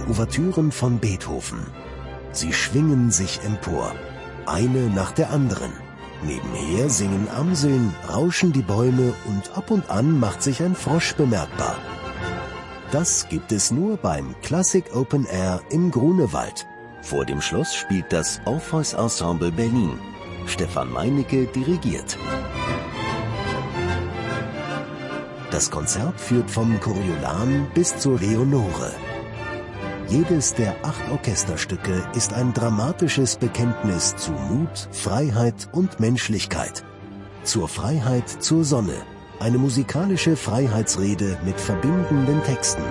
die Ouvertüren von Beethoven. Sie schwingen sich empor, eine nach der anderen. Nebenher singen Amseln, rauschen die Bäume und ab und an macht sich ein Frosch bemerkbar. Das gibt es nur beim Classic Open Air im Grunewald. Vor dem Schloss spielt das Orpheus Ensemble Berlin. Stefan Meinecke dirigiert. Das Konzert führt vom Coriolan bis zur Leonore. Jedes der 8 Orchesterstücke ist ein dramatisches Bekenntnis zu Mut, Freiheit und Menschlichkeit. Zur Freiheit zur Sonne. Eine musikalische Freiheitsrede mit verbindenden Texten.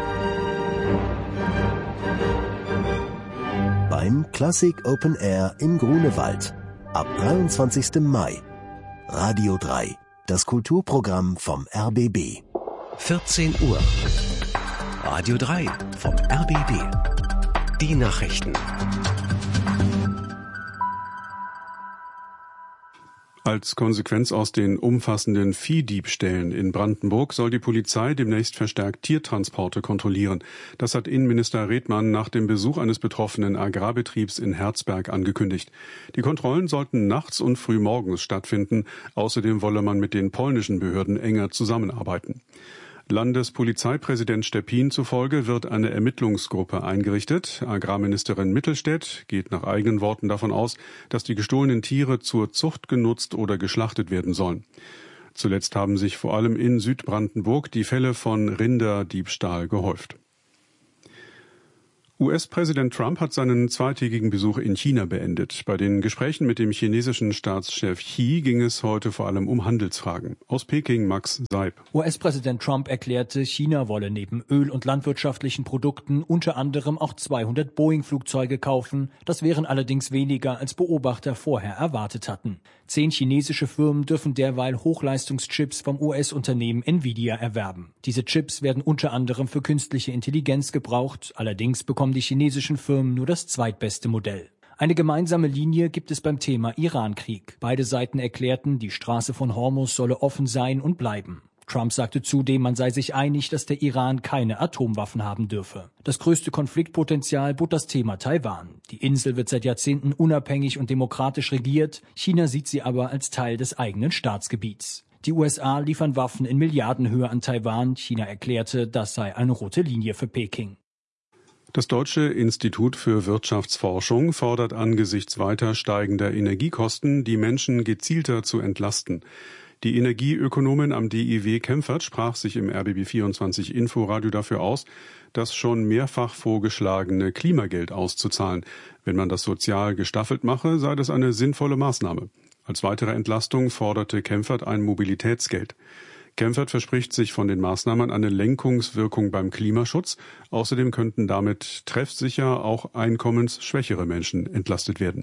Beim Classic Open Air im Grunewald. Ab 23. Mai. Radio 3. Das Kulturprogramm vom RBB. 14 Uhr. Radio 3 vom RBB. Die Nachrichten. Als Konsequenz aus den umfassenden Viehdiebstählen in Brandenburg soll die Polizei demnächst verstärkt Tiertransporte kontrollieren. Das hat Innenminister Redmann nach dem Besuch eines betroffenen Agrarbetriebs in Herzberg angekündigt. Die Kontrollen sollten nachts und frühmorgens stattfinden. Außerdem wolle man mit den polnischen Behörden enger zusammenarbeiten. Landespolizeipräsident Steppin zufolge wird eine Ermittlungsgruppe eingerichtet. Agrarministerin Mittelstädt geht nach eigenen Worten davon aus, dass die gestohlenen Tiere zur Zucht genutzt oder geschlachtet werden sollen. Zuletzt haben sich vor allem in Südbrandenburg die Fälle von Rinderdiebstahl gehäuft. US-Präsident Trump hat seinen zweitägigen Besuch in China beendet. Bei den Gesprächen mit dem chinesischen Staatschef Xi ging es heute vor allem um Handelsfragen. Aus Peking Max Seib. US-Präsident Trump erklärte, China wolle neben Öl- und landwirtschaftlichen Produkten unter anderem auch 200 Boeing-Flugzeuge kaufen. Das wären allerdings weniger, als Beobachter vorher erwartet hatten. 10 chinesische Firmen dürfen derweil Hochleistungschips vom US-Unternehmen Nvidia erwerben. Diese Chips werden unter anderem für künstliche Intelligenz gebraucht. Allerdings bekommen die chinesischen Firmen nur das zweitbeste Modell. Eine gemeinsame Linie gibt es beim Thema Iran-Krieg. Beide Seiten erklärten, die Straße von Hormuz solle offen sein und bleiben. Trump sagte zudem, man sei sich einig, dass der Iran keine Atomwaffen haben dürfe. Das größte Konfliktpotenzial bot das Thema Taiwan. Die Insel wird seit Jahrzehnten unabhängig und demokratisch regiert. China sieht sie aber als Teil des eigenen Staatsgebiets. Die USA liefern Waffen in Milliardenhöhe an Taiwan. China erklärte, das sei eine rote Linie für Peking. Das Deutsche Institut für Wirtschaftsforschung fordert angesichts weiter steigender Energiekosten, die Menschen gezielter zu entlasten. Die Energieökonomin am DIW Kempfert sprach sich im RBB24 Inforadio dafür aus, das schon mehrfach vorgeschlagene Klimageld auszuzahlen. Wenn man das sozial gestaffelt mache, sei das eine sinnvolle Maßnahme. Als weitere Entlastung forderte Kempfert ein Mobilitätsgeld. Kempfert verspricht sich von den Maßnahmen eine Lenkungswirkung beim Klimaschutz. Außerdem könnten damit treffsicher auch einkommensschwächere Menschen entlastet werden.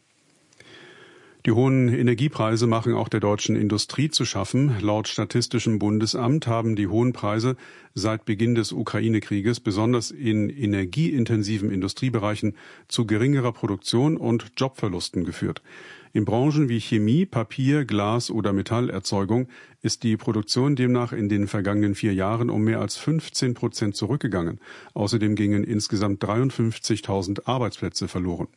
Die hohen Energiepreise machen auch der deutschen Industrie zu schaffen. Laut Statistischem Bundesamt haben die hohen Preise seit Beginn des Ukraine-Krieges besonders in energieintensiven Industriebereichen zu geringerer Produktion und Jobverlusten geführt. In Branchen wie Chemie, Papier, Glas oder Metallerzeugung ist die Produktion demnach in den vergangenen 4 Jahren um mehr als 15% zurückgegangen. Außerdem gingen insgesamt 53.000 Arbeitsplätze verloren.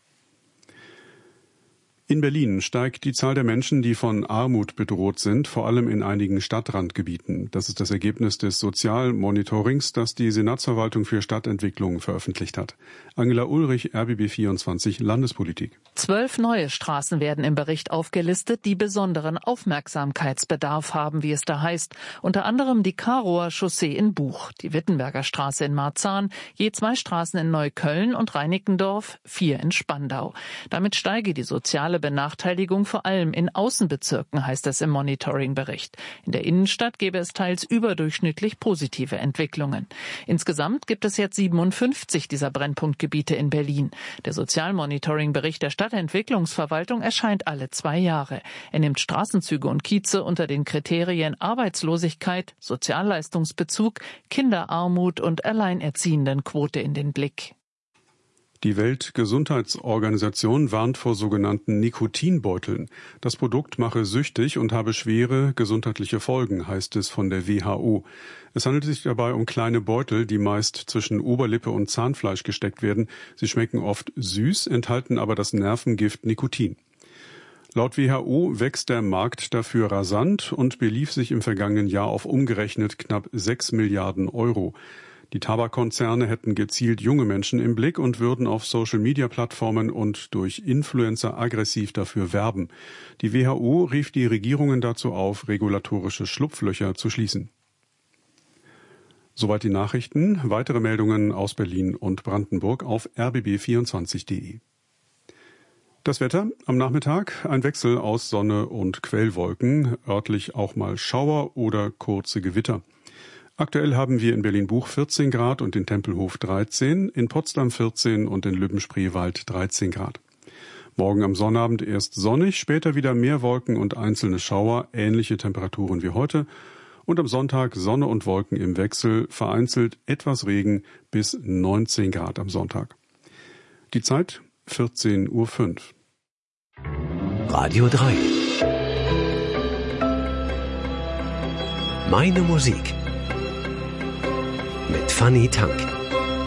In Berlin steigt die Zahl der Menschen, die von Armut bedroht sind, vor allem in einigen Stadtrandgebieten. Das ist das Ergebnis des Sozialmonitorings, das die Senatsverwaltung für Stadtentwicklung veröffentlicht hat. Angela Ulrich, RBB24 Landespolitik. 12 neue Straßen werden im Bericht aufgelistet, die besonderen Aufmerksamkeitsbedarf haben, wie es da heißt. Unter anderem die Karower Chaussee in Buch, die Wittenberger Straße in Marzahn, je 2 Straßen in Neukölln und Reinickendorf, 4 in Spandau. Damit steige die soziale Benachteiligung vor allem in Außenbezirken, heißt es im Monitoringbericht. In der Innenstadt gäbe es teils überdurchschnittlich positive Entwicklungen. Insgesamt gibt es jetzt 57 dieser Brennpunktgebiete in Berlin. Der Sozialmonitoringbericht der Stadtentwicklungsverwaltung erscheint alle 2 Jahre. Er nimmt Straßenzüge und Kieze unter den Kriterien Arbeitslosigkeit, Sozialleistungsbezug, Kinderarmut und Alleinerziehendenquote in den Blick. Die Weltgesundheitsorganisation warnt vor sogenannten Nikotinbeuteln. Das Produkt mache süchtig und habe schwere gesundheitliche Folgen, heißt es von der WHO. Es handelt sich dabei um kleine Beutel, die meist zwischen Oberlippe und Zahnfleisch gesteckt werden. Sie schmecken oft süß, enthalten aber das Nervengift Nikotin. Laut WHO wächst der Markt dafür rasant und belief sich im vergangenen Jahr auf umgerechnet knapp 6 Milliarden Euro. Die Tabakkonzerne hätten gezielt junge Menschen im Blick und würden auf Social-Media-Plattformen und durch Influencer aggressiv dafür werben. Die WHO rief die Regierungen dazu auf, regulatorische Schlupflöcher zu schließen. Soweit die Nachrichten. Weitere Meldungen aus Berlin und Brandenburg auf rbb24.de. Das Wetter am Nachmittag, ein Wechsel aus Sonne und Quellwolken, örtlich auch mal Schauer oder kurze Gewitter. Aktuell haben wir in Berlin-Buch 14 Grad und in Tempelhof 13, in Potsdam 14 und in Lübben-Spreewald 13 Grad. Morgen am Sonnabend erst sonnig, später wieder mehr Wolken und einzelne Schauer, ähnliche Temperaturen wie heute. Und am Sonntag Sonne und Wolken im Wechsel, vereinzelt etwas Regen bis 19 Grad am Sonntag. Die Zeit 14:05 Uhr. Radio 3. Meine Musik. Mit Fanny Tank.